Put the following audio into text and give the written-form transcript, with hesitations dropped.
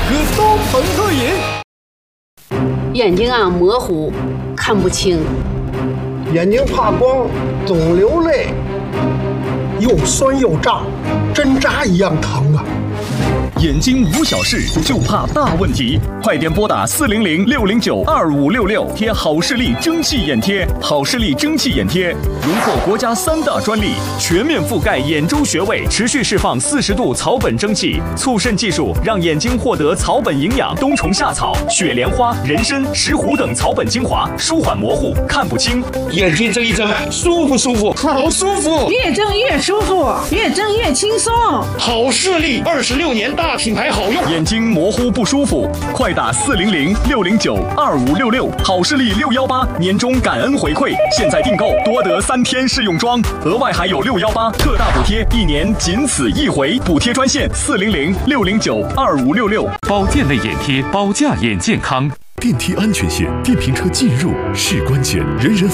去都很可以。 眼睛啊模糊，看不清。 眼睛怕光，总流泪， 又酸又胀，针扎一样疼啊！ 眼睛无小事，就怕大问题。快点拨打400-609-2566，贴好视力蒸汽眼贴。好视力蒸汽眼贴荣获国家3大专利，全面覆盖眼周穴位，持续释放40度草本蒸汽，促渗技术让眼睛获得草本营养，冬虫夏草、雪莲花、人参、石斛等草本精华，舒缓模糊、看不清。 眼睛睁一睁，舒服舒服，好舒服， 越睁越舒服，越睁越轻松。 好视力26年大品牌好用。 眼睛模糊不舒服，快打400-609-2566，好视力618年终感恩回馈，现在订购多得3天试用装，额外还有618特大补贴，1年仅此一回，补贴专线400-609-2566。 保健类眼贴，保驾眼健康。 电梯安全线，电瓶车进入是关键，人人